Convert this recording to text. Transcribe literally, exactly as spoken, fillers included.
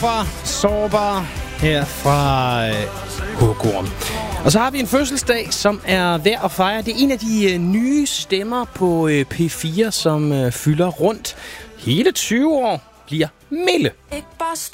Fra Sårbar her fra øh, Hukum. Og så har vi en fødselsdag, som er værd at fejre. Det er en af de øh, nye stemmer på øh, P fire, som øh, fylder rundt. Hele tyve år bliver Mille.